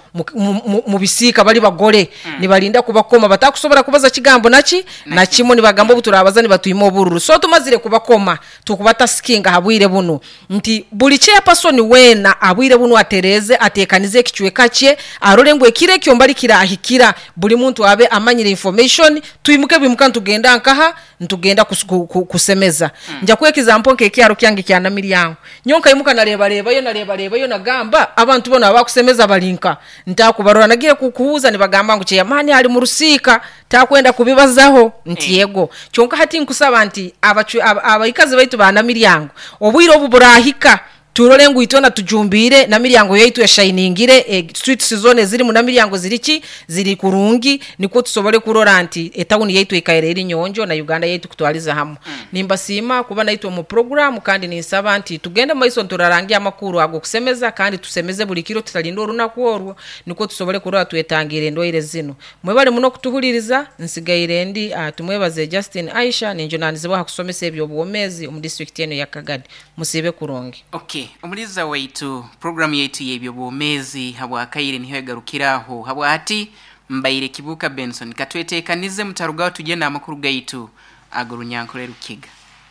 mu bisika bali bagore mm. Nibalinda kubakoma batakusobora kubaza kigambo nachi na kimo nibagamba buturabaza nibatuyimo bururu so tumazire kubakoma tukubata skinga habwire buno nti buli chiye personi wena abwire buno atereze atekanize kichweka kye arorengwe kire kyo mbali kira ahikira buli muntu abe amanyire information tuimuke bimuka ntugenda nkaha ntugenda kusemeza mm. Nja ku example nke kyaro kyange kya namiri yangu nyonka imuka nareba reba yo nareba reba yo nagamba abantu bona abakusemeza balinka ntakubarora nagiye kukuhuza nibagamba ngo cye mani ali mu rusika takwenda kubibazaho nti yego cyonka hati nkusaba nti abayikaze baitu ba namiri yangu obwiro obuburahika turore ngo itona tujumbire na miryango yaitu ya shiningire e, street season ziri mu na miryango ziriki ziri kurungi niko tusobole kurora anti etawuni yaitu ikaireri nyonjo na Uganda yaitu kutwaliza hamu mm. Nimba sima kuba naitwa mu program kandi nisaba anti tugende maiso nturarangia makuru ago kusemeza kandi tusemeze buli kiro tutalindo runa kuorwo niko tusobole kurora tuetangire ndoire zino mwebale muno kutuhuliriza nsigaire ndi uh, tumwebaze Justin Aisha ninjo nanizibwa hakusomesa ebyo bwomezi mu district yenu ya Kagadi musibe kurongi. Okay, omuliza waitu program yetu yebyo bomezi habwa kaire niho egarukiraho habwa hati mbaire Kibuka Benson katwetekanize mutarugaho tugenda amakuru gaitu agurunyankore rukiga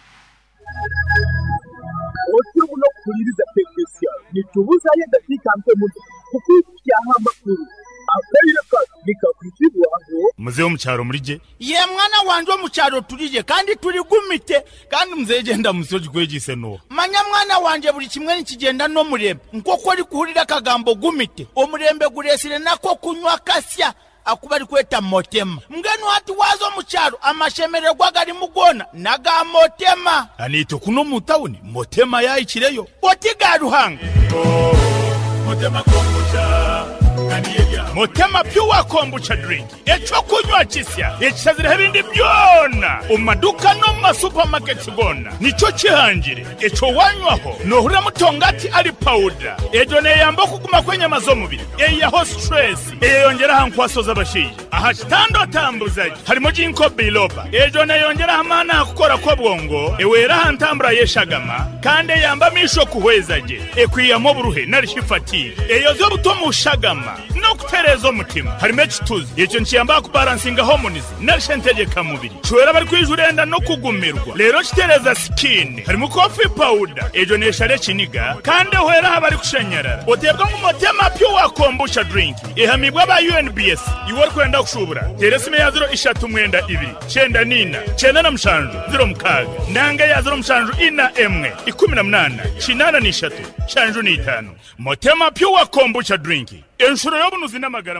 Otyo buno kuliriza technician nitubuza ye dakika mpe mu kukupya amakuru abayireka bikakwitibwa aho muze omucyaro murije ye mwana wanje omucyaro turije kandi turi gumite kandi muzeje nda musoji kwegise no manya mwana wanje buri kimwe nikigenda no murembe nkoko ari kuhurira kagambo gumite omurembe guresire nako kunywa kasya akubari kweta motema mgenu hati wazo omucyaro amashemerero gwagari mugona naga motema anito kuno mutawuni motema yayikireyo otigaruhanga oh, motema kombucha Motema Pure Kombucha drink echo kunywa kisya ekizire ebindi byona umaduka no ma supermarket gona nico kihangire echo wanywaho no hura mutongati ali powder ejo ne yamba kuguma kwenye mazo mubiri eya ho stress eyongera hankwasoza bashije aha kitando tambuzaje harimo jinko biloba ejo ne yongera amana akukora ko bwongo ewera hantambura yeshagama kandi yamba misho kuhwezaje ekwiyamo buruhe narishifati eyo zo butomushagama no kutereza umutima harimo kituzi icyo nkiyamba kubalansinga harmonies narishentegeka mubiri chwera bari kwijurenda no kugumirwa rero kitereza skin harimo coffee powder ejo neshare kiniga kandi hwera bari kushenyerera otebwa mu Motema Pure Kombucha drink ehamibwa ba U N B S iwor kwenda kushubura teresime ya zero ishatu mwenda ibiri cyenda nina cyenda na mshanju zero mukaga nanga ya zero mshanju ina emwe ikumi na munana kinana nishatu shanju ni itanu Motema Pure Kombucha drink enshuro yobunuzi n'amagara